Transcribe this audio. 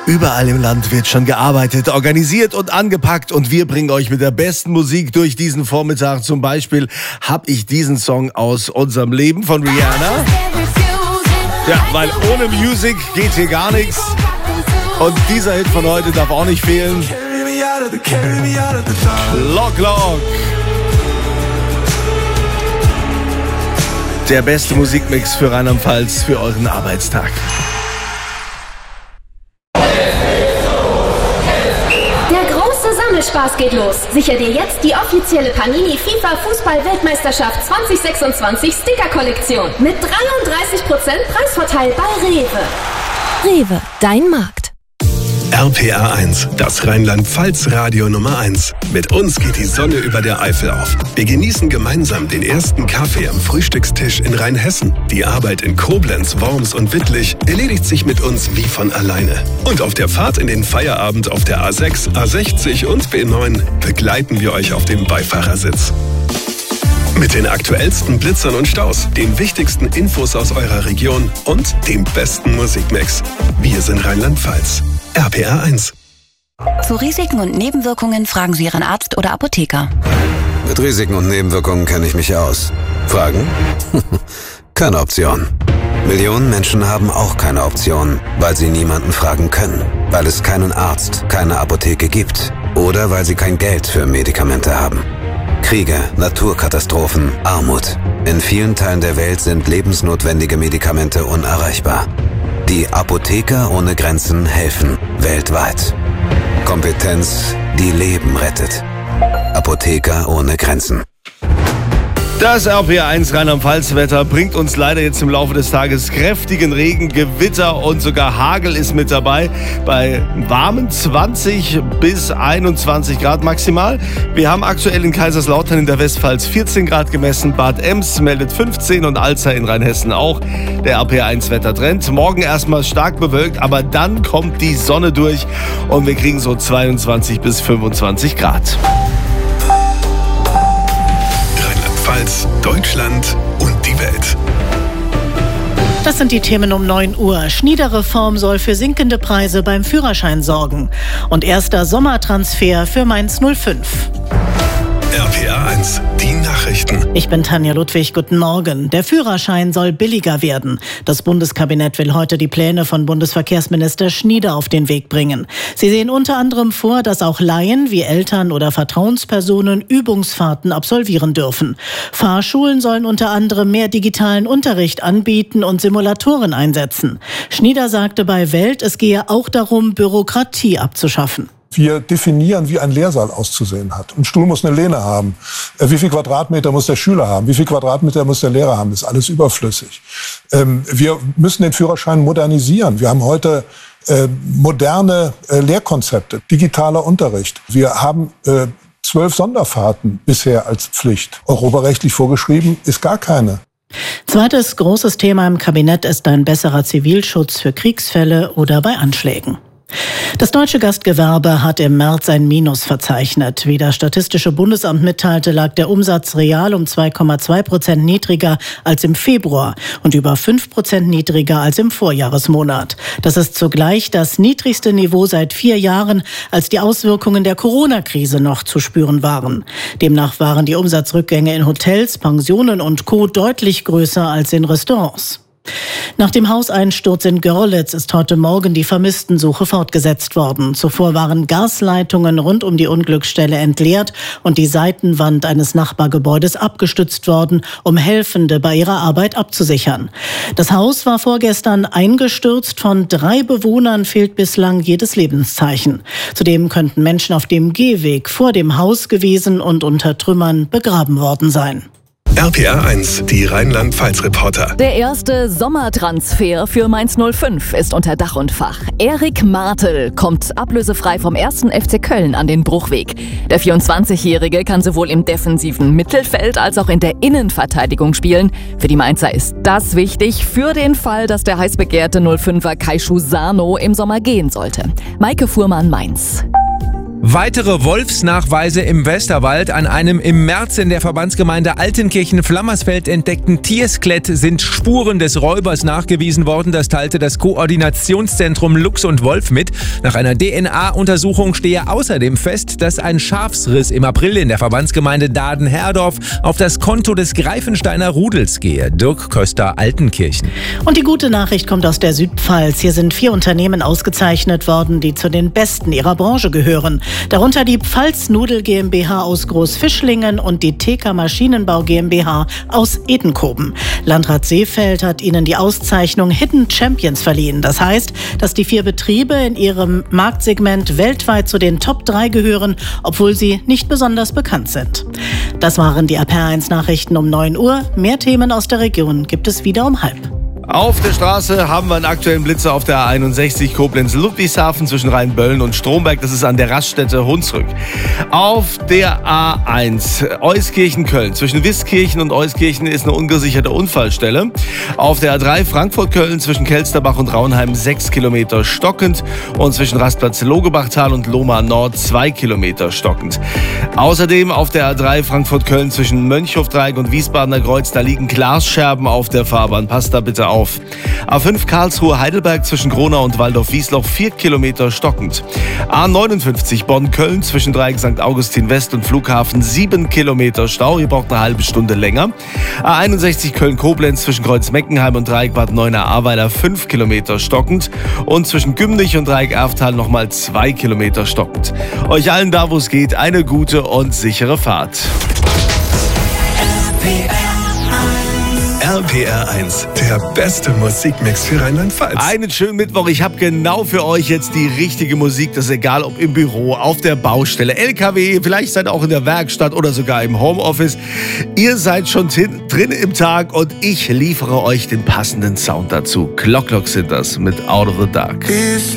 Überall im Land wird schon gearbeitet, organisiert und angepackt und wir bringen euch mit der besten Musik durch diesen Vormittag. Zum Beispiel habe ich diesen Song aus unserem Leben von Rihanna. Ja, weil ohne Music geht hier gar nichts. Und dieser Hit von heute darf auch nicht fehlen. Lock, Lock. Der beste Musikmix für Rheinland-Pfalz für euren Arbeitstag. Spaß geht los. Sicher dir jetzt die offizielle Panini FIFA Fußball-Weltmeisterschaft 2026 Sticker-Kollektion mit 33% Preisvorteil bei Rewe. Rewe, dein Markt. RPA 1, das Rheinland-Pfalz-Radio Nummer 1. Mit uns geht die Sonne über der Eifel auf. Wir genießen gemeinsam den ersten Kaffee am Frühstückstisch in Rheinhessen. Die Arbeit in Koblenz, Worms und Wittlich erledigt sich mit uns wie von alleine. Und auf der Fahrt in den Feierabend auf der A6, A60 und B9 begleiten wir euch auf dem Beifahrersitz. Mit den aktuellsten Blitzern und Staus, den wichtigsten Infos aus eurer Region und dem besten Musikmix. Wir sind Rheinland-Pfalz. RPA 1. Zu Risiken und Nebenwirkungen fragen Sie Ihren Arzt oder Apotheker. Mit Risiken und Nebenwirkungen kenne ich mich aus. Fragen? Keine Option. Millionen Menschen haben auch keine Option, weil sie niemanden fragen können, weil es keinen Arzt, keine Apotheke gibt oder weil sie kein Geld für Medikamente haben. Kriege, Naturkatastrophen, Armut. In vielen Teilen der Welt sind lebensnotwendige Medikamente unerreichbar. Die Apotheker ohne Grenzen helfen weltweit. Kompetenz, die Leben rettet. Apotheker ohne Grenzen. Das RPA1 Rheinland-Pfalz-Wetter bringt uns leider jetzt im Laufe des Tages kräftigen Regen, Gewitter und sogar Hagel ist mit dabei. Bei warmen 20 bis 21 Grad maximal. Wir haben aktuell in Kaiserslautern in der Westpfalz 14 Grad gemessen. Bad Ems meldet 15 und Alzey in Rheinhessen auch. Der RPA1-Wettertrend. Morgen erstmal stark bewölkt, aber dann kommt die Sonne durch und wir kriegen so 22 bis 25 Grad. Deutschland und die Welt. Das sind die Themen um 9 Uhr. Schniederreform soll für sinkende Preise beim Führerschein sorgen. Und erster Sommertransfer für Mainz 05. RPA 1, die Nachrichten. Ich bin Tanja Ludwig, guten Morgen. Der Führerschein soll billiger werden. Das Bundeskabinett will heute die Pläne von Bundesverkehrsminister Schnieder auf den Weg bringen. Sie sehen unter anderem vor, dass auch Laien wie Eltern oder Vertrauenspersonen Übungsfahrten absolvieren dürfen. Fahrschulen sollen unter anderem mehr digitalen Unterricht anbieten und Simulatoren einsetzen. Schnieder sagte bei Welt, es gehe auch darum, Bürokratie abzuschaffen. Wir definieren, wie ein Lehrsaal auszusehen hat. Ein Stuhl muss eine Lehne haben. Wie viel Quadratmeter muss der Schüler haben? Wie viel Quadratmeter muss der Lehrer haben? Das ist alles überflüssig. Wir müssen den Führerschein modernisieren. Wir haben heute moderne Lehrkonzepte, digitaler Unterricht. Wir haben 12 Sonderfahrten bisher als Pflicht. Europarechtlich vorgeschrieben ist gar keine. Zweites großes Thema im Kabinett ist ein besserer Zivilschutz für Kriegsfälle oder bei Anschlägen. Das deutsche Gastgewerbe hat im März ein Minus verzeichnet. Wie das Statistische Bundesamt mitteilte, lag der Umsatz real um 2,2% niedriger als im Februar und über 5% niedriger als im Vorjahresmonat. Das ist zugleich das niedrigste Niveau seit 4 Jahren, als die Auswirkungen der Corona-Krise noch zu spüren waren. Demnach waren die Umsatzrückgänge in Hotels, Pensionen und Co. deutlich größer als in Restaurants. Nach dem Hauseinsturz in Görlitz ist heute Morgen die Vermisstensuche fortgesetzt worden. Zuvor waren Gasleitungen rund um die Unglücksstelle entleert und die Seitenwand eines Nachbargebäudes abgestützt worden, um Helfende bei ihrer Arbeit abzusichern. Das Haus war vorgestern eingestürzt. Von 3 Bewohnern fehlt bislang jedes Lebenszeichen. Zudem könnten Menschen auf dem Gehweg vor dem Haus gewesen und unter Trümmern begraben worden sein. RPA 1, die Rheinland-Pfalz-Reporter. Der erste Sommertransfer für Mainz 05 ist unter Dach und Fach. Erik Martel kommt ablösefrei vom 1. FC Köln an den Bruchweg. Der 24-Jährige kann sowohl im defensiven Mittelfeld als auch in der Innenverteidigung spielen. Für die Mainzer ist das wichtig für den Fall, dass der heiß begehrte 05er Kaishu Sano im Sommer gehen sollte. Maike Fuhrmann, Mainz. Weitere Wolfsnachweise im Westerwald. An einem im März in der Verbandsgemeinde Altenkirchen-Flammersfeld entdeckten Tierskelett sind Spuren des Räubers nachgewiesen worden. Das teilte das Koordinationszentrum Luchs und Wolf mit. Nach einer DNA-Untersuchung stehe außerdem fest, dass ein Schafsriss im April in der Verbandsgemeinde Daden-Herdorf auf das Konto des Greifensteiner Rudels gehe. Dirk Köster, Altenkirchen. Und die gute Nachricht kommt aus der Südpfalz. Hier sind 4 Unternehmen ausgezeichnet worden, die zu den besten ihrer Branche gehören. Darunter die Pfalz Nudel GmbH aus Großfischlingen und die TK Maschinenbau GmbH aus Edenkoben. Landrat Seefeld hat ihnen die Auszeichnung Hidden Champions verliehen. Das heißt, dass die 4 Betriebe in ihrem Marktsegment weltweit zu den Top 3 gehören, obwohl sie nicht besonders bekannt sind. Das waren die RPR1 Nachrichten um 9 Uhr. Mehr Themen aus der Region gibt es wieder um 12:30. Auf der Straße haben wir einen aktuellen Blitzer auf der A61 Koblenz-Ludwigshafen zwischen Rheinböllen und Stromberg. Das ist an der Raststätte Hunsrück. Auf der A1 Euskirchen-Köln zwischen Wiskirchen und Euskirchen ist eine ungesicherte Unfallstelle. Auf der A3 Frankfurt-Köln zwischen Kelsterbach und Raunheim 6 Kilometer stockend und zwischen Rastplatz Logebachtal und Lohmar Nord 2 Kilometer stockend. Außerdem auf der A3 Frankfurt-Köln zwischen Mönchhofdreieck und Wiesbadener Kreuz, da liegen Glasscherben auf der Fahrbahn. Passt da bitte auf. A5 Karlsruhe-Heidelberg zwischen Gronau und Waldorf-Wiesloch 4 Kilometer stockend. A59 Bonn-Köln zwischen Dreieck St. Augustin West und Flughafen 7 Kilometer Stau. Ihr braucht eine halbe Stunde länger. A61 Köln-Koblenz zwischen Kreuz Meckenheim und Dreieck Bad Neuenahr-Ahrweiler 5 Kilometer stockend. Und zwischen Gümnich und Dreieck Erftal nochmal 2 Kilometer stockend. Euch allen da, wo es geht, eine gute und sichere Fahrt. RPR1, der beste Musikmix für Rheinland-Pfalz. Einen schönen Mittwoch. Ich habe genau für euch jetzt die richtige Musik. Das ist egal, ob im Büro, auf der Baustelle, LKW, vielleicht seid ihr auch in der Werkstatt oder sogar im Homeoffice. Ihr seid schon drin im Tag und ich liefere euch den passenden Sound dazu. Clock sind das mit Out of the Dark.